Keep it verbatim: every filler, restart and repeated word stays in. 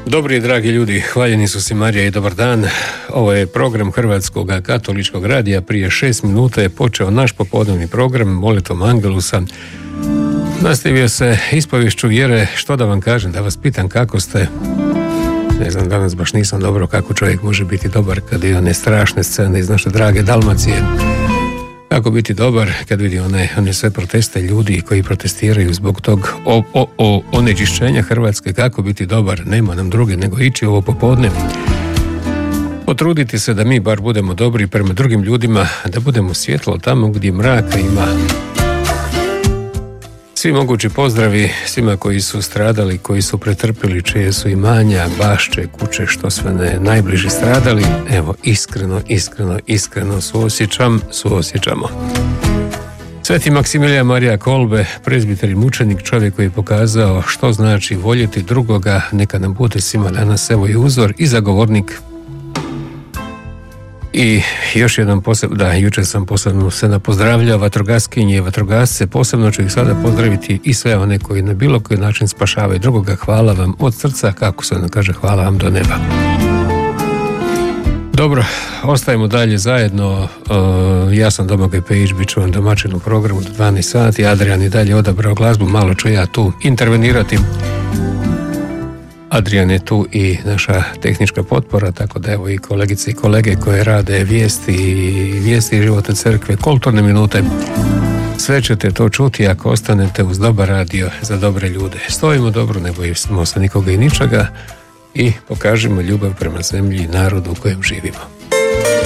Dobri i dragi ljudi, hvaljeni su si Marija i dobar dan. Ovo je program Hrvatskog katoličkog radija. Prije šest minuta je počeo naš popodnevni program molitvom Angelusa. Nastavio se ispovješću vjere. Što da vam kažem, da vas pitam kako ste? Ne znam, danas baš nisam dobro kako čovjek može biti dobar kad vidi one strašne scene iz naše drage Dalmacije. Kako biti dobar kad vidi one, one sve proteste ljudi koji protestiraju zbog tog o, o, o, onečišćenja Hrvatske. Kako biti dobar? Nema nam druge nego ići ovo popodne. Potruditi se da mi bar budemo dobri prema drugim ljudima, da budemo svjetlo tamo gdje mraka ima. Svi mogući pozdravi svima koji su stradali, koji su pretrpili, čije su imanja, bašče, kuće, što sve ne, najbliži stradali. Evo, iskreno, iskreno, iskreno suosjećam, suosjećamo. Sveti Maksimilijan Marija Kolbe, prezbiter i mučenik, čovjek koji je pokazao što znači voljeti drugoga, neka nam bude svima danas evo i uzor i zagovornik. I još jedan posebno, da, jučer sam posebno se napozdravljao vatrogaskinje i vatrogasce, posebno ću ih sada pozdraviti i sve one koji na bilo koji način spašavaju drugoga. Hvala vam od srca, kako se ono kaže, hvala vam do neba. Dobro, ostajemo dalje zajedno. Uh, ja sam Domagoj Pejić, bit ću vam domaćin u programu do dvanaest sati. Adrian je dalje odabrao glazbu, malo ću ja tu intervenirati. Adrian je tu i naša tehnička potpora, tako da evo i kolegice i kolege koje rade vijesti i vijesti života crkve, kulturne minute. Sve ćete to čuti ako ostanete uz dobar radio za dobre ljude. Stojimo dobro, ne bojimo se nikoga i ničega i pokažimo ljubav prema zemlji i narodu u kojem živimo.